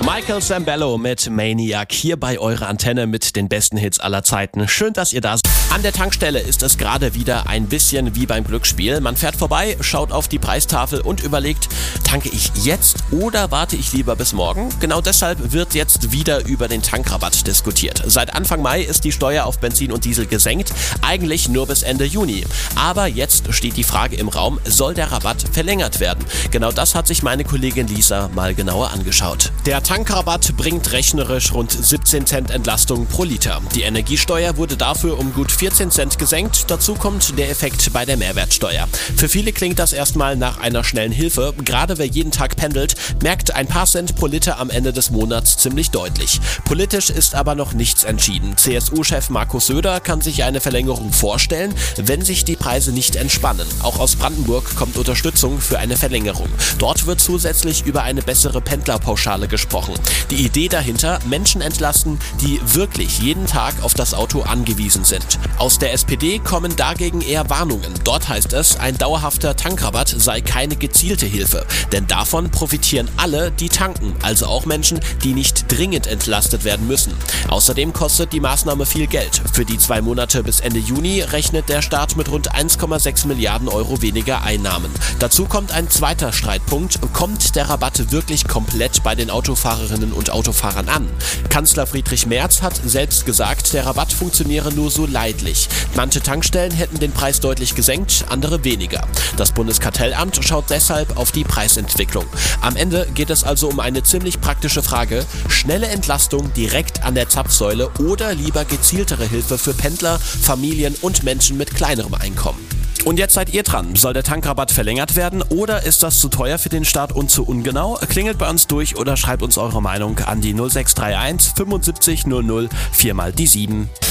Michael Sambello mit Maniac hier bei eurer Antenne mit den besten Hits aller Zeiten. Schön, dass ihr da seid. An der Tankstelle ist es gerade wieder ein bisschen wie beim Glücksspiel. Man fährt vorbei, schaut auf die Preistafel und überlegt, tanke ich jetzt oder warte ich lieber bis morgen? Genau deshalb wird jetzt wieder über den Tankrabatt diskutiert. Seit Anfang Mai ist die Steuer auf Benzin und Diesel gesenkt, eigentlich nur bis Ende Juni. Aber jetzt steht die Frage im Raum, soll der Rabatt verlängert werden? Genau das hat sich meine Kollegin Lisa mal genauer angeschaut. Der Tankrabatt bringt rechnerisch rund 17 Cent Entlastung pro Liter. Die Energiesteuer wurde dafür um gut 14 Cent gesenkt. Dazu kommt der Effekt bei der Mehrwertsteuer. Für viele klingt das erstmal nach einer schnellen Hilfe. Gerade wer jeden Tag pendelt, merkt ein paar Cent pro Liter am Ende des Monats ziemlich deutlich. Politisch ist aber noch nichts entschieden. CSU-Chef Markus Söder kann sich eine Verlängerung vorstellen, wenn sich die Preise nicht entspannen. Auch aus Brandenburg kommt Unterstützung für eine Verlängerung. Dort wird zusätzlich über eine bessere Pendlerpauschale gesprochen. Die Idee dahinter, Menschen entlasten, die wirklich jeden Tag auf das Auto angewiesen sind. Aus der SPD kommen dagegen eher Warnungen. Dort heißt es, ein dauerhafter Tankrabatt sei keine gezielte Hilfe. Denn davon profitieren alle, die tanken, also auch Menschen, die nicht dringend entlastet werden müssen. Außerdem kostet die Maßnahme viel Geld. Für die 2 Monate bis Ende Juni rechnet der Staat mit rund 1,6 Milliarden Euro weniger Einnahmen. Dazu kommt ein zweiter Streitpunkt. Kommt der Rabatt wirklich komplett bei den Autofahrerinnen und Autofahrern an? Kanzler Friedrich Merz hat selbst gesagt, der Rabatt funktioniere nur so leidlich. Manche Tankstellen hätten den Preis deutlich gesenkt, andere weniger. Das Bundeskartellamt schaut deshalb auf die Preisentwicklung. Am Ende geht es also um eine ziemlich praktische Frage: schnelle Entlastung direkt an der Zapfsäule oder lieber gezieltere Hilfe für Pendler, Familien und Menschen mit kleinerem Einkommen? Und jetzt seid ihr dran. Soll der Tankrabatt verlängert werden oder ist das zu teuer für den Staat und zu ungenau? Klingelt bei uns durch oder schreibt uns eure Meinung an die 0631 75 00 4 mal die 7.